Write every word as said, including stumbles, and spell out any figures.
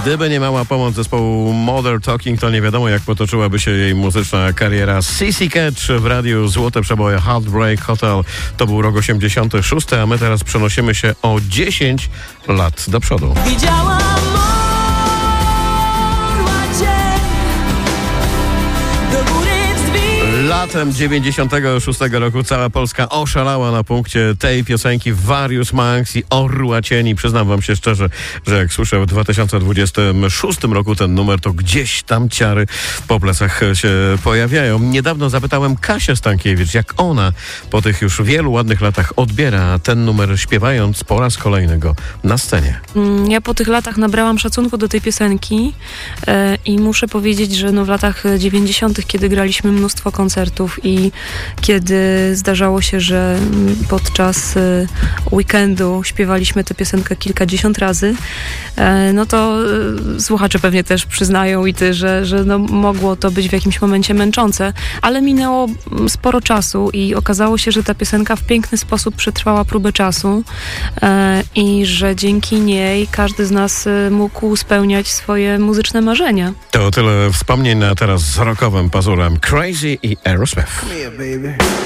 Gdyby nie mała pomoc zespołu Mother Talking, to nie wiadomo, jak potoczyłaby się jej muzyczna kariera. Sissy Catch w radiu Złote Przeboje, Heartbreak Hotel. To był rok osiemdziesiąty szósty, a my teraz przenosimy się o dziesięć lat do przodu. Widziałam Latem dziewięćdziesiątego szóstego roku cała Polska oszalała na punkcie tej piosenki Various Monks i Orła Cieni. Przyznam wam się szczerze, że jak słyszę w dwa tysiące dwudziestym szóstym roku ten numer, to gdzieś tam ciary po plecach się pojawiają. Niedawno zapytałem Kasię Stankiewicz, jak ona po tych już wielu ładnych latach odbiera ten numer, śpiewając po raz kolejny go na scenie. Ja po tych latach nabrałam szacunku do tej piosenki e, i muszę powiedzieć, że no w latach dziewięćdziesiątych, kiedy graliśmy mnóstwo koncertów i kiedy zdarzało się, że podczas e, weekendu śpiewaliśmy tę piosenkę kilkadziesiąt razy, e, no to e, słuchacze pewnie też przyznają i ty, że, że no mogło to być w jakimś momencie męczące, ale minęło sporo czasu i okazało się, że ta piosenka w piękny sposób przetrwała próbę czasu e, i że dzięki niej każdy z nas e, mógł spełniać swoje muzyczne marzenia. To tyle wspomnień, a teraz z rockowym pazurem Crazy i Aerosmith.